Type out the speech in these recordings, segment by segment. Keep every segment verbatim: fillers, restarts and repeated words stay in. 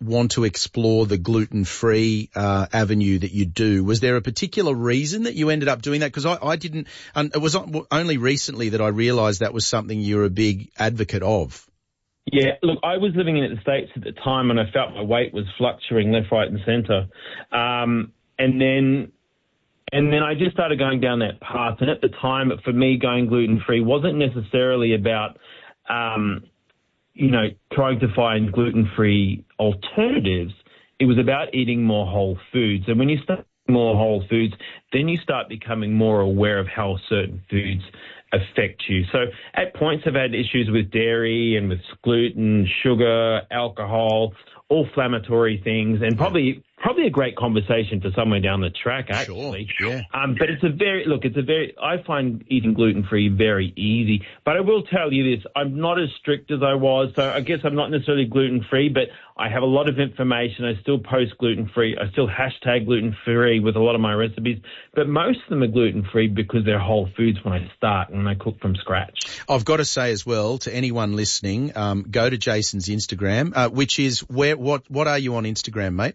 want to explore the gluten-free uh, avenue that you do. Was there a particular reason that you ended up doing that? Because I, I didn't, and it was only recently that I realised that was something you're a big advocate of. Yeah, look, I was living in the States at the time and I felt my weight was fluctuating left, right and centre. Um, and then and then I just started going down that path. And at the time, for me, going gluten-free wasn't necessarily about, um, you know, trying to find gluten-free alternatives. It was about eating more whole foods. And when you start eating more whole foods, then you start becoming more aware of how certain foods affect you. So at points I've had issues with dairy and with gluten, sugar, alcohol, all inflammatory things, and probably probably a great conversation for somewhere down the track, actually. Sure, yeah. Um, but it's a very, look, it's a very, I find eating gluten-free very easy. But I will tell you this, I'm not as strict as I was, so I guess I'm not necessarily gluten-free, but I have a lot of information. I still post gluten-free. I still hashtag gluten-free with a lot of my recipes. But most of them are gluten-free because they're whole foods when I start and I cook from scratch. I've got to say as well to anyone listening, um, go to Jason's Instagram, uh, which is where, what, what are you on Instagram, mate?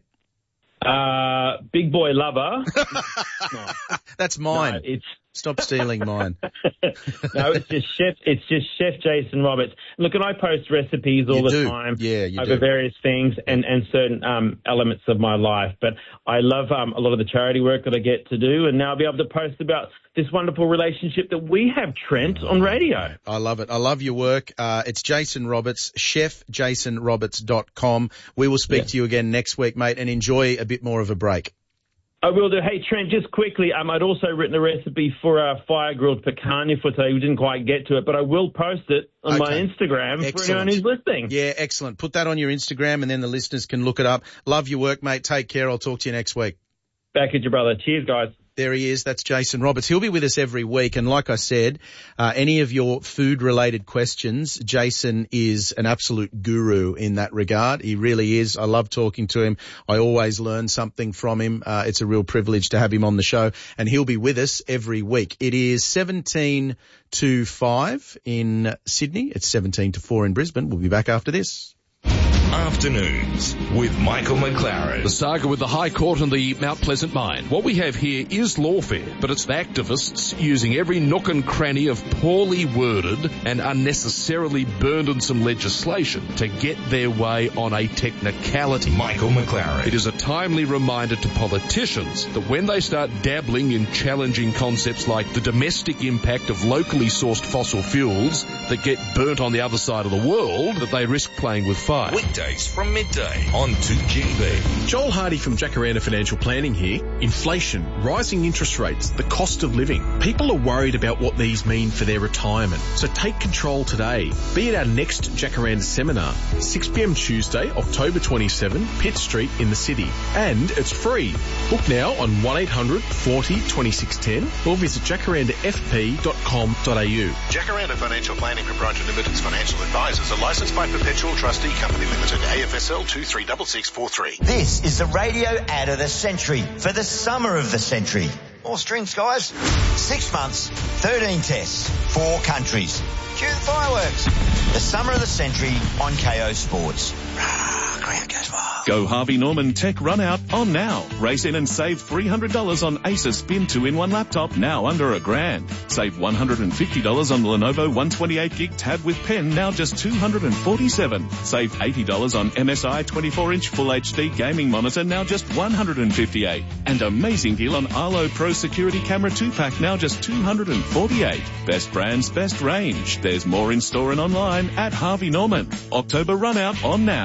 Uh, Big Boy Lover. No. That's mine. No, it's Stop stealing mine. No, it's just Chef. It's just Chef Jason Roberts. Look, and I post recipes all you the do. time. Yeah, you over do. various things and and certain um, elements of my life. But I love um, a lot of the charity work that I get to do, and now I'll be able to post about this wonderful relationship that we have, Trent, on radio. I love it. I love your work. Uh, it's Jason Roberts, chef jason roberts dot com. We will speak yeah. to you again next week, mate, and enjoy a bit more of a break. I will do. Hey, Trent, just quickly, um, I'd also written a recipe for a fire-grilled picanha for today. We didn't quite get to it, but I will post it on Okay. my Instagram Excellent. for anyone who's listening. Yeah, excellent. Put that on your Instagram and then the listeners can look it up. Love your work, mate. Take care. I'll talk to you next week. Back at your brother. Cheers, guys. There he is. That's Jason Roberts. He'll be with us every week. And like I said, uh, any of your food-related questions, Jason is an absolute guru in that regard. He really is. I love talking to him. I always learn something from him. Uh, it's a real privilege to have him on the show. And he'll be with us every week. It is seventeen to five in Sydney. It's seventeen to four in Brisbane. We'll be back after this. Afternoons with Michael McLaren. The saga with the High Court and the Mount Pleasant mine. What we have here is lawfare, but it's the activists using every nook and cranny of poorly worded and unnecessarily burdensome legislation to get their way on a technicality. Michael McLaren. It is a timely reminder to politicians that when they start dabbling in challenging concepts like the domestic impact of locally sourced fossil fuels that get burnt on the other side of the world, that they risk playing with fire. Weekdays from midday on two G B. Joel Hardy from Jacaranda Financial Planning here. Inflation, rising interest rates, the cost of living. People are worried about what these mean for their retirement. So take control today. Be at our next Jacaranda seminar, six p.m. Tuesday, October twenty-seventh, Pitt Street in the city. And it's free. Book now on one eight hundred forty twenty-six ten or visit jacaranda f p dot com dot a u. Jacaranda Financial Planning Proprietary Limited's financial advisors are licensed by Perpetual Trustee Company Limited, A F S L two three six six four three. This is the radio ad of the century for the summer of the century. More strings, guys. Six months, thirteen tests, four countries. Cue the fireworks. The summer of the century on K O Sports. Ah, ground goes wild. Go Harvey Norman Tech Run Out on now. Race in and save three hundred dollars on Acer Spin two in one laptop, now under a grand. Save one hundred fifty dollars on the Lenovo one twenty-eight gig tab with pen, now just two hundred forty-seven dollars. Save eighty dollars on M S I twenty-four inch Full H D gaming monitor, now just one hundred fifty-eight dollars. And amazing deal on Arlo Pro Security Camera two pack, now just two hundred forty-eight dollars. Best brands, best range. There's more in store and online at Harvey Norman. October Run Out on now.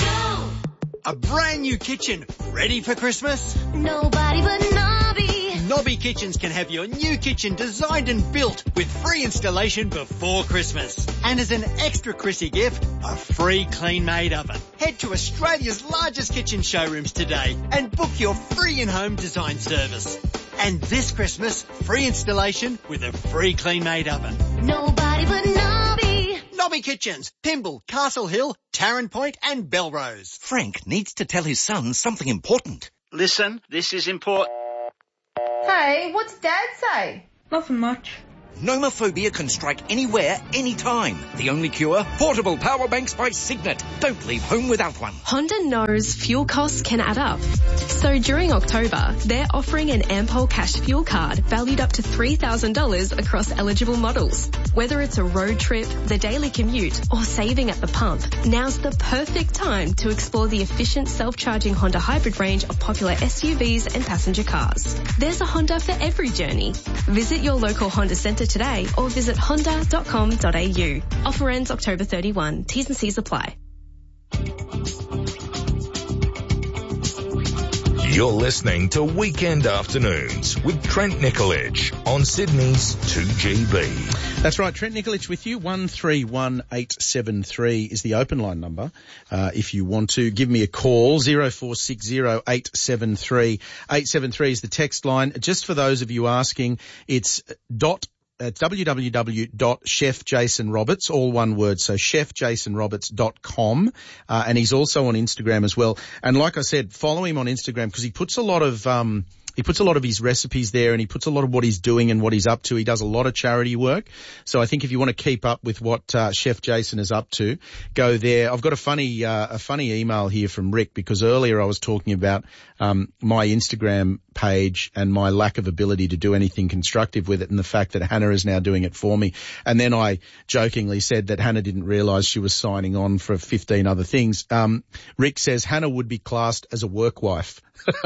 A brand new kitchen ready for Christmas? Nobody but Nobby. Nobby Kitchens can have your new kitchen designed and built with free installation before Christmas. And as an extra Chrissy gift, a free clean-made oven. Head to Australia's largest kitchen showrooms today and book your free in-home design service. And this Christmas, free installation with a free clean-made oven. Nobody but Nobby. Nobby Kitchens, Pymble, Castle Hill, Tarrant Point and Belrose. Frank needs to tell his son something important. Listen, this is important. Hey, what's Dad say? Nothing much. Nomophobia can strike anywhere, anytime. The only cure? Portable power banks by Signet. Don't leave home without one. Honda knows fuel costs can add up. So during October, they're offering an Ampol Cash fuel card valued up to three thousand dollars across eligible models. Whether it's a road trip, the daily commute, or saving at the pump, now's the perfect time to explore the efficient self-charging Honda hybrid range of popular S U Vs and passenger cars. There's a Honda for every journey. Visit your local Honda centre today or visit honda dot com dot a u. Offer ends October thirty-first. T's and C's apply. You're listening to Weekend Afternoons with Trent Nikolic on Sydney's two G B. That's right, Trent Nikolic with you. one three one eight seven three is the open line number. Uh, if you want to give me a call, zero four six zero eight seven three eight seven three is the text line. Just for those of you asking, it's dot It's w w w dot chef jason roberts, all one word, so chef jason roberts dot com, uh, and he's also on Instagram as well. And like I said, follow him on Instagram because he puts a lot of um he puts a lot of his recipes there, and he puts a lot of what he's doing and what he's up to. He does a lot of charity work. So I think if you want to keep up with what uh, Chef Jason is up to, go there. I've got a funny uh, a funny email here from Rick because earlier I was talking about um my Instagram page and my lack of ability to do anything constructive with it, and the fact that Hannah is now doing it for me. And then I jokingly said that Hannah didn't realise she was signing on for fifteen other things. Um, Rick says Hannah would be classed as a work wife.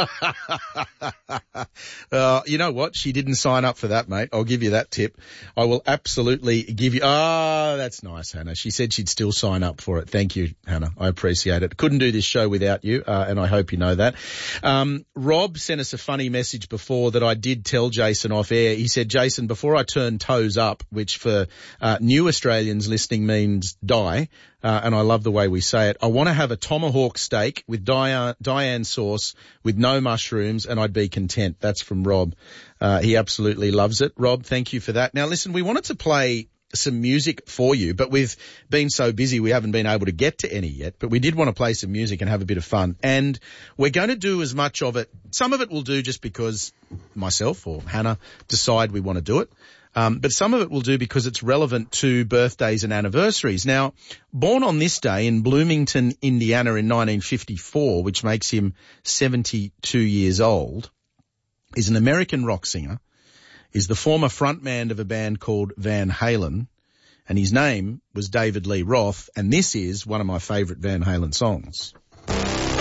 uh, you know what? She didn't sign up for that, mate. I'll give you that tip. I will absolutely give you. Ah, oh, that's nice, Hannah. She said she'd still sign up for it. Thank you, Hannah. I appreciate it. Couldn't do this show without you, uh, and I hope you know that. Um, Rob sent us a funny message before that I did tell Jason off air. He said, Jason, before I turn toes up, which for uh, new Australians listening means die, uh, and I love the way we say it, I want to have a tomahawk steak with Diane, Diane sauce with no mushrooms, and I'd be content. That's from Rob. Uh, he absolutely loves it. Rob, thank you for that. Now, listen, we wanted to play some music for you, but we've been so busy we haven't been able to get to any yet, but we did want to play some music and have a bit of fun. And we're going to do as much of it. Some of it we'll do just because myself or Hannah decide we want to do it. Um, but some of it we'll do because it's relevant to birthdays and anniversaries. Now, born on this day in Bloomington, Indiana in nineteen fifty-four, which makes him seventy-two years old, is an American rock singer, is the former frontman of a band called Van Halen, and his name was David Lee Roth, and this is one of my favourite Van Halen songs.